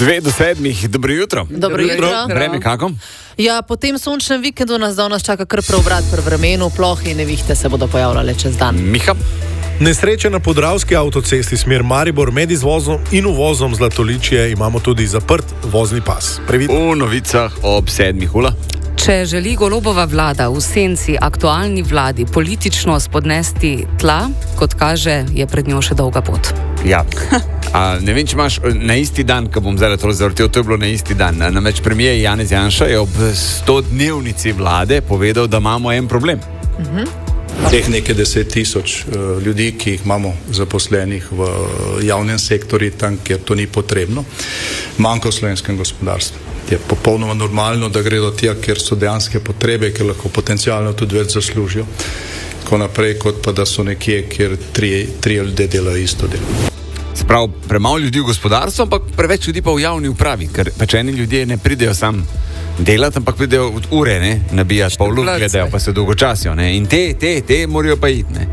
2-7, dobro jutro. Dobro jutro. Vreme kako? Ja, po tem sončnem vikendu nas danes čaka kar preobrat pri vremenu, plohe in nevihte se bodo pojavljale čez dan. Miha? Nesreče na Podravski avtocesti smer Maribor med izvozom in uvozom Zlatoličje imamo tudi zaprt vozni pas. V novicah ob 7 ula. Če želi Golobova vlada v senci aktualni vladi politično spodnesti tla, kot kaže, je pred njo še dolga pot. Ja. Ne vem, če imaš na isti dan, ko bom zdaj to zavrtel, to je bilo na isti dan. Namreč premier Janez Janša je ob 100-dnevnici vlade povedal, da imamo en problem. Teh nekaj 10,000 ljudi, ki jih imamo zaposlenih v javnem sektorju, tam, kjer to ni potrebno, manjka v slovenskem gospodarstvu. Je popolnoma normalno, da gre do tega, kjer so dejanske potrebe, ker lahko potencialno tudi več zaslužijo, tako naprej, kot pa da so nekje, kjer trije ljudje delajo isto delo. Sprav, premalo ljudi v gospodarstvu, ampak preveč ljudi pa v javni upravi, ker pač eni ljudje ne pridejo sam delati, ampak pridejo od ure, nabijati pa v luč, gledajo pa se dolgočasijo, in te morajo pa iti,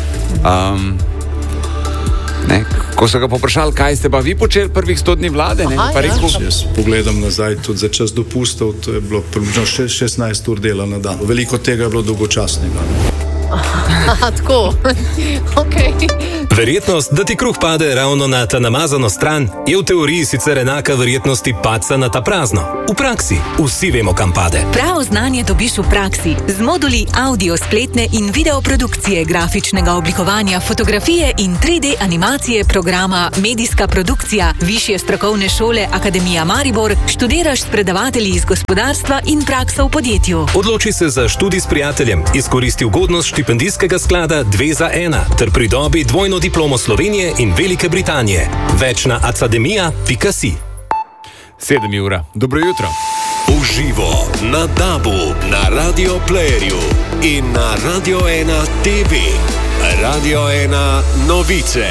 Ko so ga poprašali, kaj ste pa vi počeli prvih 100 dni vlade, pa rekel... Jaz pogledam nazaj tudi za čas dopustov, to je bilo približno 16 ur dela na dan. Veliko tega je bilo dolgočasnega. Tako, okej. Verjetnost, da ti kruh pade ravno na ta namazano stran, je v teoriji sicer enaka verjetnosti padca na ta prazno. V praksi vsi vemo, kam pade. Pravo znanje dobiš v praksi z moduli audio, spletne in video produkcije, grafičnega oblikovanja, fotografije in 3D animacije programa Medijska produkcija Višje strokovne šole Akademija Maribor. Študiraš s predavatelji iz gospodarstva in praksa v podjetju. Odloči se za študij s prijateljem, izkoristi ugodnost štipendijskega sklada 2 za 1 ter pridobi dvojno diplomo Slovenije in Velike Britanije. Več na academia.si. 7 ura. Dobro jutro. Uživo na DAB-u, na Radio Playerju in na Radio 1 TV. Radio 1 novice.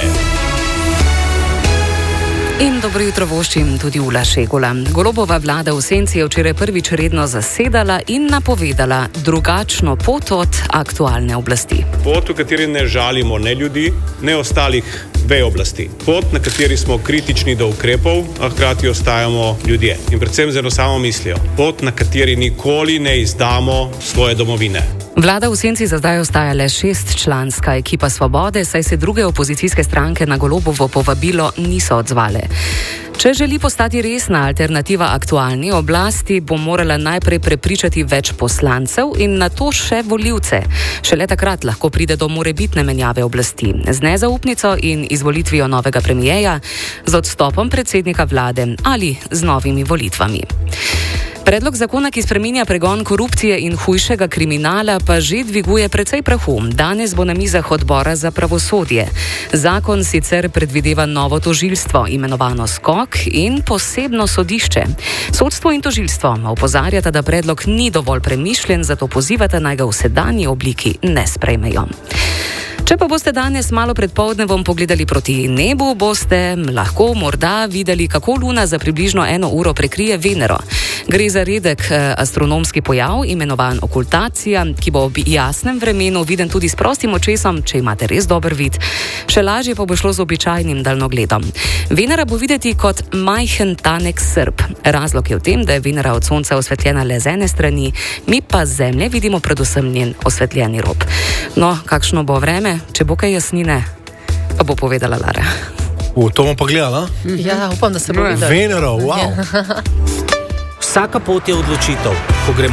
In dobro jutro voščim tudi Ula Šegula. Golobova vlada v senci je včeraj prvič redno zasedala in napovedala drugačno pot od aktualne oblasti. Pot, v kateri ne žalimo ne ljudi, ne ostalih vej oblasti. Pot, na kateri smo kritični do ukrepov, a hkrati ostajamo ljudje. In predvsem z eno samo mislijo. Pot, na kateri nikoli ne izdamo svoje domovine. Vlada v senci za zdaj ostaja le 6-članska ekipa Svobode, saj se druge opozicijske stranke na Golobovo povabilo niso odzvale. Če želi postati resna alternativa aktualni oblasti, bo morala najprej prepričati več poslancev in nato še volivce. Šele takrat lahko pride do morebitne menjave oblasti z nezaupnico in izvolitvijo novega premijeja, z odstopom predsednika vlade ali z novimi volitvami. Predlog zakona, ki spreminja pregon korupcije in hujšega kriminala, pa že dviguje precej prahu. Danes bo na mizah odbora za pravosodje. Zakon sicer predvideva novo tožilstvo, imenovano SKOK, in posebno sodišče. Sodstvo in tožilstvo opozarjata, da predlog ni dovolj premišljen, zato pozivata, naj ga v sedanji obliki ne sprejmejo. Če pa boste danes malo pred poldnevom pogledali proti nebu, boste lahko morda videli, kako Luna za približno 1 uro prekrije Venero. Gre za redek astronomski pojav, imenovan okultacija, ki bo ob jasnem vremenu viden tudi s prostim očesom, če imate res dober vid. Še lažje pa bo šlo z običajnim daljnogledom. Venera bo videti kot majhen tanek srp. Razlog je v tem, da je Venera od Sonca osvetljena le z ene strani, mi pa z Zemlje vidimo predvsem njen osvetljeni rob. No, kakšno bo vreme? Če bo kaj jasnine, pa bo povedala Lara. To bomo pa gledala? Ja, upam, da se bo videla. Venero, wow. Vsaka pot je odločitev, ko gremo